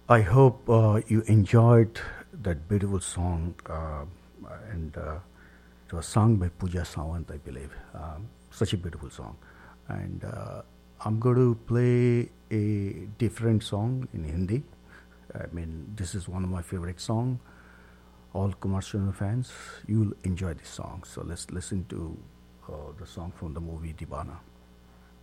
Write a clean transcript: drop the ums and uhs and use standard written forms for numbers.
I hope you enjoyed that beautiful song, and it was sung by Pooja Sawant, I believe. Such a beautiful song. And I'm going to play a different song in Hindi. I mean, this is one of my favorite songs. All Kumar Sanu fans, you'll enjoy this song. So let's listen to the song from the movie Dibana.